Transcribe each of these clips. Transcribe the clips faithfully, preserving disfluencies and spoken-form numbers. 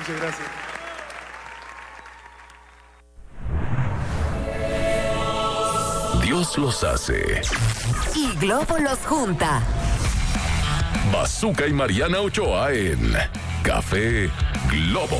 Muchas gracias. Dios los hace y Globo los junta. Bazooka y Mariana Ochoa en Café Globo.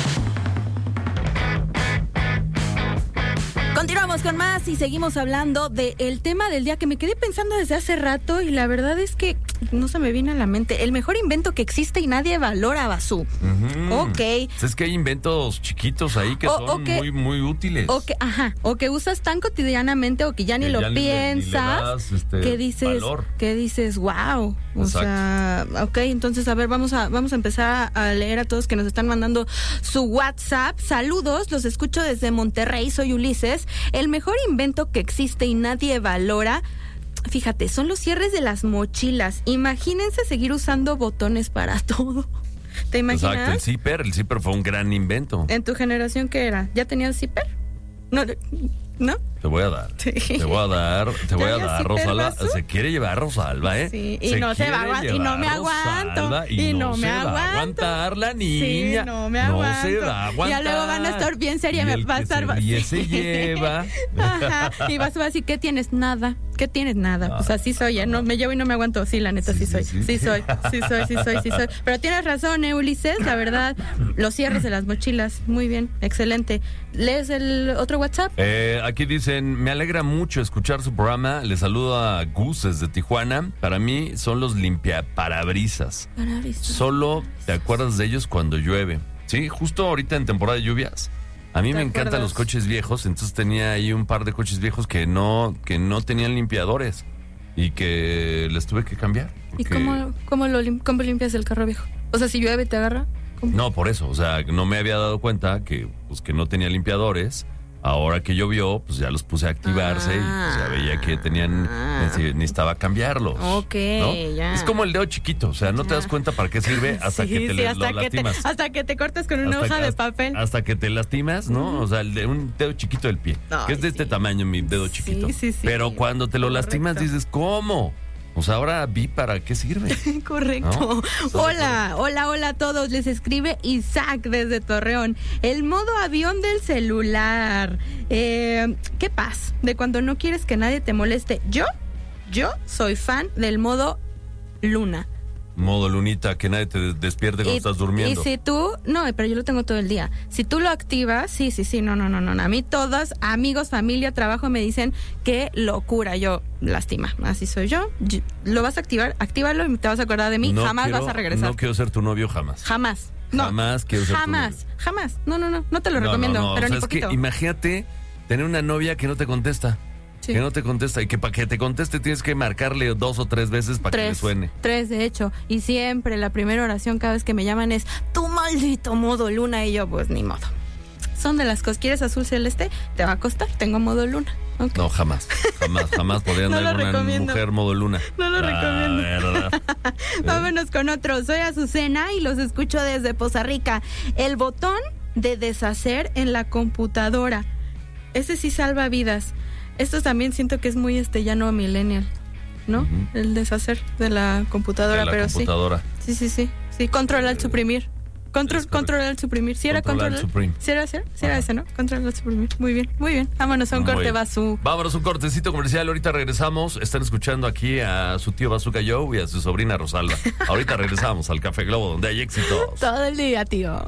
Continuamos con más y seguimos hablando del tema del día que me quedé pensando desde hace rato y la verdad es que no se me viene a la mente. El mejor invento que existe y nadie valora, Bazú. Uh-huh. Ok. Es que hay inventos chiquitos ahí que o, son o que, muy, muy útiles. O que, ajá, o que usas tan cotidianamente o que ya ni que lo ya piensas. Ni le, ni le das, este, que dices, valor. que dices, wow. O Exacto. sea, ok, entonces a ver, vamos a, vamos a empezar a leer a todos que nos están mandando su WhatsApp. Saludos, los escucho desde Monterrey, soy Ulises. El mejor invento que existe y nadie valora, fíjate, son los cierres de las mochilas. Imagínense seguir usando botones para todo. ¿Te imaginas? Exacto, el zipper, el zipper fue un gran invento. ¿En tu generación qué era? ¿Ya tenías zipper? No, ¿no? Te voy a dar, sí. te voy a dar, te voy a dar, Rosalba. Vaso? Se quiere llevar a Rosalba, ¿eh? Sí, y se no se va a aguantar, y no me aguanto, y, y no, no me se aguanto. va a aguantar la niña. Sí, no me aguanto. No se va a aguantar. Ya luego van a estar bien seria, y me el va a que estar... se ríe sí. se lleva. Ajá, y vas a decir, ¿qué tienes? Nada. ¿Qué tienes? Nada. No, pues así soy, ¿eh? No, me llevo y no me aguanto. Sí, la neta, sí, sí soy. Sí. sí soy, sí soy, sí soy, sí soy. Pero tienes razón, ¿eh, Ulises? La verdad, los cierres de las mochilas. Muy bien, excelente. ¿Lees el otro WhatsApp? Eh, aquí dicen, me alegra mucho escuchar su programa. Les saludo a Gus desde Tijuana. Para mí son los limpiaparabrisas. Parabrisas. Solo te acuerdas de ellos cuando llueve. Sí, justo ahorita en temporada de lluvias. A mí me encantan los coches viejos, entonces tenía ahí un par de coches viejos que no, que no tenían limpiadores y que les tuve que cambiar. ¿Y cómo, cómo, lo, cómo limpias el carro viejo? O sea, si llueve, ¿te agarra? ¿Cómo? No, por eso, o sea, no me había dado cuenta que, pues, que no tenía limpiadores. Ahora que llovió, pues ya los puse a activarse ah, y pues ya veía que tenían, ah, necesitaba cambiarlos. Ok, ¿no? ya. Es como el dedo chiquito, o sea, no te das cuenta para qué sirve hasta sí, que te sí, le, hasta lo que lastimas. Te, hasta que te cortas con una hasta, hoja de papel. Hasta que te lastimas, ¿no? Uh-huh. O sea, el de, un dedo chiquito del pie, Ay, que es de sí. este tamaño, mi dedo chiquito. Sí, sí, sí. Pero cuando te lo Correcto. lastimas dices, ¿cómo? Pues ahora vi para qué sirve. Correcto. ¿No? Hola, hola, hola a todos. Les escribe Isaac desde Torreón. El modo avión del celular. Eh, ¿Qué pasa? De cuando no quieres que nadie te moleste. Yo, yo soy fan del modo luna. Modo lunita, que nadie te despierte cuando y, estás durmiendo. Y si tú, no, pero yo lo tengo todo el día. Si tú lo activas, sí, sí, sí, no, no, no, no. A mí todos, amigos, familia, trabajo, me dicen qué locura. Yo, lástima, así soy yo. yo lo vas a activar, actívalo y te vas a acordar de mí. No jamás quiero, vas a regresar. No quiero ser tu novio jamás. Jamás. No. Jamás quiero ser jamás, tu novio. Jamás, jamás. No, no, no, no te lo no, recomiendo, no, no. pero o sea, ni es poquito. Que imagínate tener una novia que no te contesta. Sí. Que no te contesta y que para que te conteste tienes que marcarle dos o tres veces para que le suene. Tres, de hecho. Y siempre la primera oración cada vez que me llaman es tu maldito modo luna y yo pues ni modo. Son de las cosas. ¿Quieres azul celeste? Te va a costar. Tengo modo luna. Okay. No, jamás. Jamás, jamás podría no andar con una mujer modo luna. No lo La recomiendo. Verdad. Vámonos con otro. Soy Azucena y los escucho desde Poza Rica. El botón de deshacer en la computadora. Ese sí salva vidas. Esto también siento que es muy este ya no millennial, ¿no? Uh-huh. El deshacer de la computadora, de la pero computadora. sí. Sí, sí, sí. Sí, control al suprimir. Control, control al suprimir. Si ¿Sí era control al suprimir. Si era, ¿sí era, ¿sí era ese, ¿no? Control al suprimir. Muy bien, muy bien. Vámonos a un muy corte, Bazú. Vámonos a un cortecito comercial. Ahorita regresamos. Están escuchando aquí a su tío Bazooka Joe y a su sobrina Rosalba. Ahorita regresamos al Café Globo, donde hay éxitos. Todo el día, tío.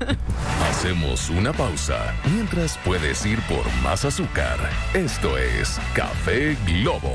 Hacemos una pausa mientras puedes ir por más azúcar. Esto es Café Globo.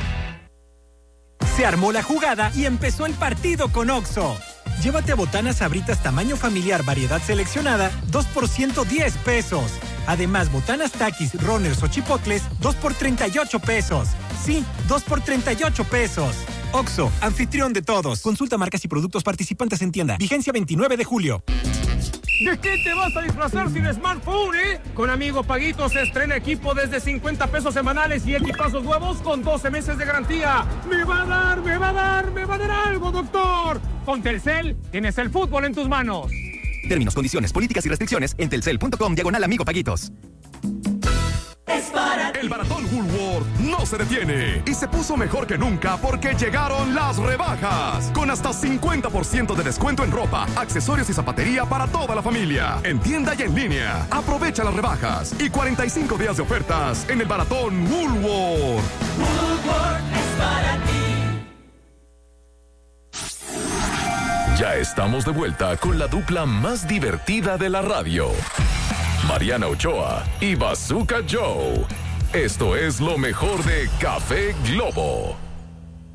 Se armó la jugada y empezó el partido con Oxxo. Llévate a botanas Sabritas tamaño familiar, variedad seleccionada, dos por ciento diez pesos. Además, botanas Takis, Runners o Chipotles, dos por treinta y ocho pesos. Sí, dos por treinta y ocho pesos. Oxxo, anfitrión de todos. Consulta marcas y productos participantes en tienda. Vigencia veintinueve de julio. ¿De qué te vas a disfrazar sin smartphone, eh? Con Amigo Paguito se estrena equipo desde cincuenta pesos semanales y equipazos nuevos con doce meses de garantía. ¡Me va a dar, me va a dar, me va a dar algo, doctor! Con Telcel tienes el fútbol en tus manos. Términos, condiciones, políticas y restricciones en telcel punto com diagonal Amigo Paguitos. Es para el Maratón Woolworth no se detiene y se puso mejor que nunca porque llegaron las rebajas. Con hasta cincuenta por ciento de descuento en ropa, accesorios y zapatería para toda la familia. En tienda y en línea. Aprovecha las rebajas y cuarenta y cinco días de ofertas en el maratón Woolworth. Woolworth es para ti. Ya estamos de vuelta con la dupla más divertida de la radio. Mariana Ochoa y Bazooka Joe. Esto es lo mejor de Café Globo.